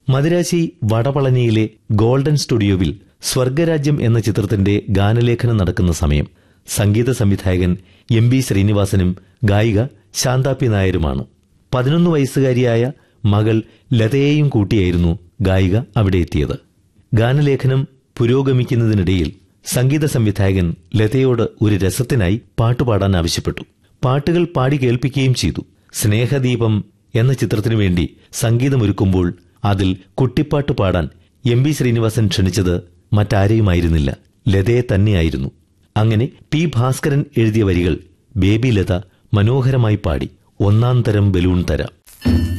Madirasi വടപളനിയിലെ golden സ്റ്റുഡിയോവിൽ സ്വർഗരാജ്യം എന്ന ചിത്രത്തിന്റെ ഗാനലേഖനം നടക്കുന്ന സമയം സംഗീത സംവിധായകൻ എം ബി ശ്രീനിവാസനും ഗായിക ശാന്ത പി നായരുമാണ്. 11 വയസ്സുകാരിയായ മകൾ ലതയെയും കൂട്ടിയായിരുന്നു ഗായിക അവിടെ എത്തിയത്. ഗാനലേഖനം പുരോഗമിക്കുന്നതിനിടയിൽ സംഗീത സംവിധായകൻ ലതയോട് ഒരു രസത്തിനായി പാട്ടുപാടാൻ ആവശ്യപ്പെട്ടു. പാട്ടുകൾ പാടി കേൾപ്പിക്കുകയും ചെയ്തു. സ്നേഹദീപം എന്ന ചിത്രത്തിനു വേണ്ടി സംഗീതമൊരുക്കുമ്പോൾ അതിൽ കുട്ടിപ്പാട്ട് പാടാൻ എം ബി ശ്രീനിവാസൻ ക്ഷണിച്ചത് മറ്റാരെയുമായിരുന്നില്ല, ലതയെ തന്നെയായിരുന്നു. അങ്ങനെ പി ഭാസ്കരൻ എഴുതിയ വരികൾ ബേബി ലത മനോഹരമായി പാടി. ഒന്നാം തരം ബലൂൺ തരാം.